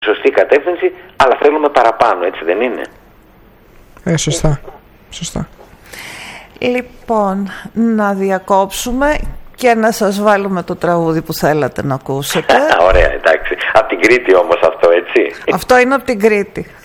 σωστή κατεύθυνση, αλλά θέλουμε παραπάνω, έτσι δεν είναι? Σωστά. Λοιπόν, να διακόψουμε και να σας βάλουμε το τραγούδι που θέλατε να ακούσετε. Ωραία, εντάξει. Από την Κρήτη όμως αυτό, έτσι? Αυτό είναι από την Κρήτη.